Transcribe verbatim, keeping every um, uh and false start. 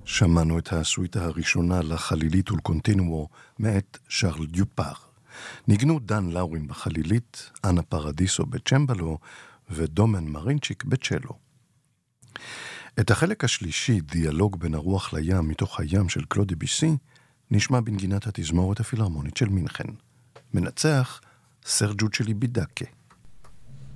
שמענו את הסוויטה הראשונה לחלילית ולקונטינואו מאת שרל דיופר. ניגנו דן לאורין בחלילית, אנה פרדיסו בצ'מבלו ודומן מרינצ'יק בצ'לו. את החלק השלישי, דיאלוג בין הרוח לים מתוך הים של קלוד דביסי, נשמע בנגינת התזמורת הפילהרמונית של מינכן. מנצח סרג'ו צ'ליבידקה.